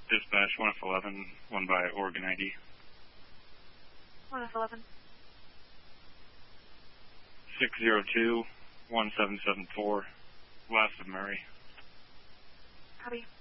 Dispatch 1F11, one by Oregon ID. 1F11. 602-1774, last of Murray. Copy.